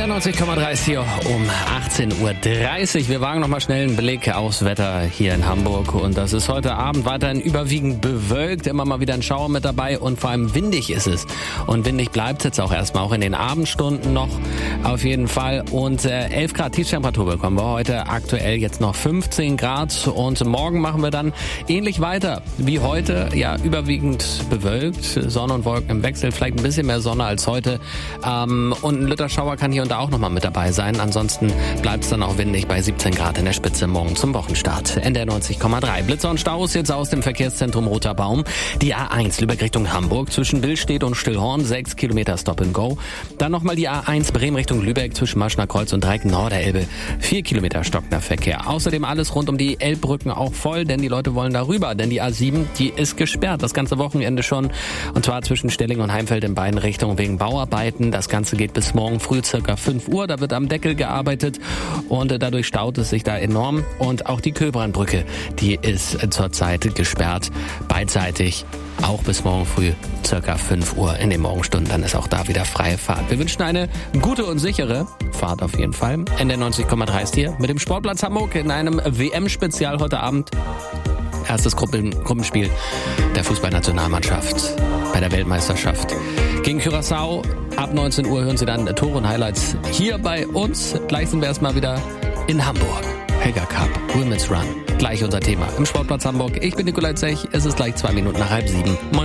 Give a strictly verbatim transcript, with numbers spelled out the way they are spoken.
neunzig Komma drei ist hier um achtzehn Uhr dreißig. Wir wagen nochmal schnell einen Blick aufs Wetter hier in Hamburg. Und das ist heute Abend weiterhin überwiegend bewölkt. Immer mal wieder ein Schauer mit dabei und vor allem windig ist es. Und windig bleibt es jetzt auch erstmal, auch in den Abendstunden noch auf jeden Fall. Und äh, elf Grad Tiefstemperatur bekommen wir heute. Aktuell jetzt noch fünfzehn Grad. Und morgen machen wir dann ähnlich weiter wie heute. Ja, überwiegend bewölkt. Sonne und Wolken im Wechsel. Vielleicht ein bisschen mehr Sonne als heute. Ähm, und ein Lütterschauer kann hier und da auch nochmal mit dabei sein. Ansonsten bleibt es dann auch windig bei siebzehn Grad in der Spitze morgen zum Wochenstart. N D R neunzig Komma drei. Blitzer und Staus jetzt aus dem Verkehrszentrum Roter Baum. Die A eins Lübeck Richtung Hamburg zwischen Billstedt und Stillhorn. sechs Kilometer Stop and Go. Dann nochmal die A eins Bremen Richtung Lübeck zwischen Maschner Kreuz und Dreieck Norderelbe. vier Kilometer stockender Verkehr. Außerdem alles rund um die Elbbrücken auch voll, denn die Leute wollen darüber. Denn die A sieben, die ist gesperrt. Das ganze Wochenende schon. Und zwar zwischen Stelling und Heimfeld in beiden Richtungen wegen Bauarbeiten. Das Ganze geht bis morgen früh circa fünf Uhr. Da wird am Deckel gearbeitet und dadurch staut es sich da enorm. Und auch die Köbrandbrücke, die ist zurzeit gesperrt, beidseitig. Auch bis morgen früh, circa fünf Uhr in den Morgenstunden. Dann ist auch da wieder freie Fahrt. Wir wünschen eine gute und sichere Fahrt auf jeden Fall. N D R neunzig Komma drei ist hier mit dem Sportplatz Hamburg in einem W M-Spezial heute Abend. Erstes Gruppen- Gruppenspiel der Fußballnationalmannschaft bei der Weltmeisterschaft gegen Curaçao. Ab neunzehn Uhr hören Sie dann Tore und Highlights hier bei uns. Gleich sind wir erstmal wieder in Hamburg. Helga Cup, Women's Run. Gleich unser Thema im Sportplatz Hamburg. Ich bin Nikolai Zech. Es ist gleich zwei Minuten nach halb sieben. Moin.